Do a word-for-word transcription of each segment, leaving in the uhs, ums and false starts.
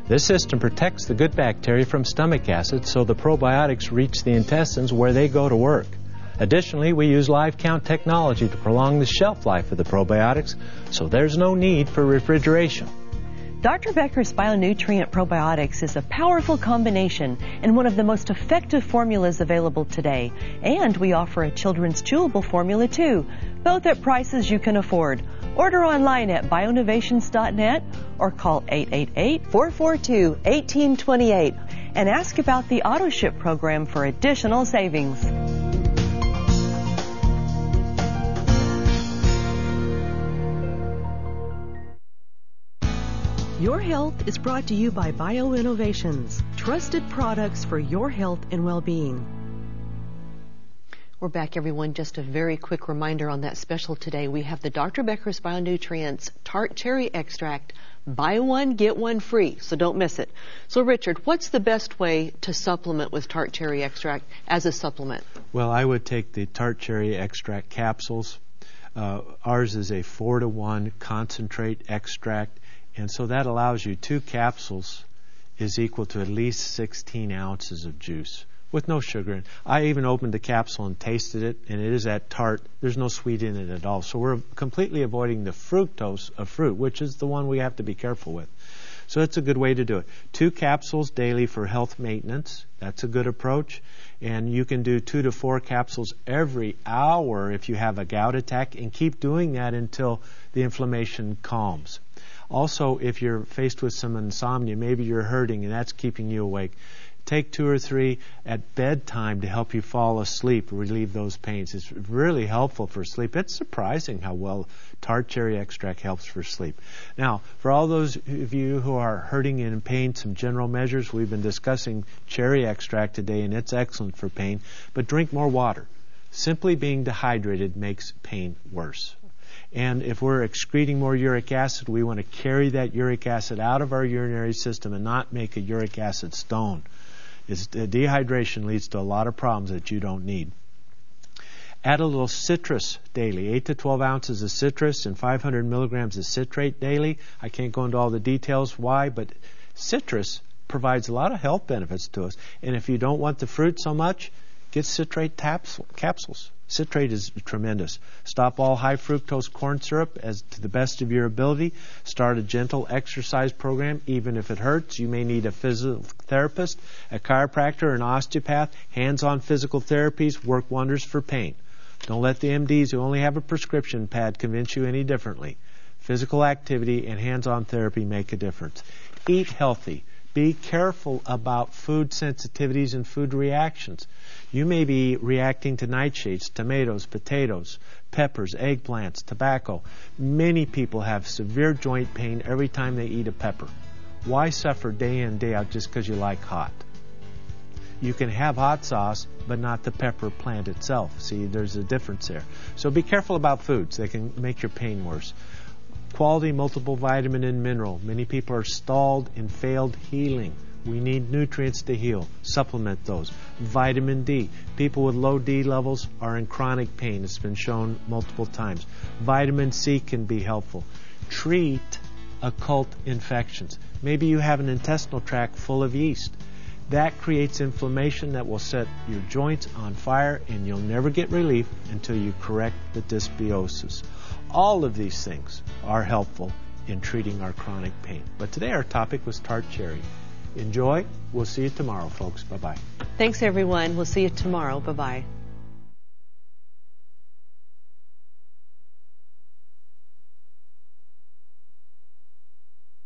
This system protects the good bacteria from stomach acid so the probiotics reach the intestines where they go to work. Additionally, we use live count technology to prolong the shelf life of the probiotics, so there's no need for refrigeration. Doctor Becker's Bionutrient Probiotics is a powerful combination and one of the most effective formulas available today. And we offer a children's chewable formula too, both at prices you can afford. Order online at bionovations dot net or call eight eight eight, four four two, one eight two eight and ask about the AutoShip program for additional savings. Your Health is brought to you by BioInnovations, trusted products for your health and well-being. We're back, everyone. Just a very quick reminder on that special today. We have the Doctor Becker's Bionutrients Tart Cherry Extract. Buy one, get one free, so don't miss it. So, Richard, what's the best way to supplement with Tart Cherry Extract as a supplement? Well, I would take the Tart Cherry Extract capsules. Uh, ours is a four to one concentrate extract. And so that allows you two capsules is equal to at least sixteen ounces of juice with no sugar in it. I even opened the capsule and tasted it, and it is that tart. There's no sweet in it at all. So we're completely avoiding the fructose of fruit, which is the one we have to be careful with. So it's a good way to do it. Two capsules daily for health maintenance. That's a good approach. And you can do two to four capsules every hour if you have a gout attack, and keep doing that until the inflammation calms. Also, if you're faced with some insomnia, maybe you're hurting and that's keeping you awake, take two or three at bedtime to help you fall asleep, relieve those pains. It's really helpful for sleep. It's surprising how well Tart Cherry Extract helps for sleep. Now, for all those of you who are hurting and in pain, some general measures. We've been discussing cherry extract today, and it's excellent for pain. But drink more water. Simply being dehydrated makes pain worse. And if we're excreting more uric acid, we want to carry that uric acid out of our urinary system and not make a uric acid stone. It's, uh, dehydration leads to a lot of problems that you don't need. Add a little citrus daily, eight to twelve ounces of citrus and five hundred milligrams of citrate daily. I can't go into all the details why, but citrus provides a lot of health benefits to us. And if you don't want the fruit so much, get citrate tapsul- capsules. Citrate is tremendous. Stop all high fructose corn syrup as to the best of your ability. Start a gentle exercise program. Even if it hurts, you may need a physical therapist, a chiropractor, an osteopath. Hands-on physical therapies work wonders for pain. Don't let the M Ds who only have a prescription pad convince you any differently. Physical activity and hands-on therapy make a difference. Eat healthy. Be careful about food sensitivities and food reactions. You may be reacting to nightshades, tomatoes, potatoes, peppers, eggplants, tobacco. Many people have severe joint pain every time they eat a pepper. Why suffer day in, day out just because you like hot? You can have hot sauce, but not the pepper plant itself. See, there's a difference there. So be careful about foods. They can make your pain worse. Quality multiple vitamin and mineral. Many people are stalled in failed healing. We need nutrients to heal. Supplement those. Vitamin D. People with low D levels are in chronic pain. It's been shown multiple times. Vitamin C can be helpful. Treat occult infections. Maybe you have an intestinal tract full of yeast. That creates inflammation that will set your joints on fire, and you'll never get relief until you correct the dysbiosis. All of these things are helpful in treating our chronic pain. But today our topic was tart cherry. Enjoy. We'll see you tomorrow, folks. Bye-bye. Thanks, everyone. We'll see you tomorrow. Bye-bye.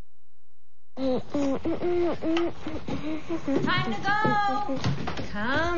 Time to go. Come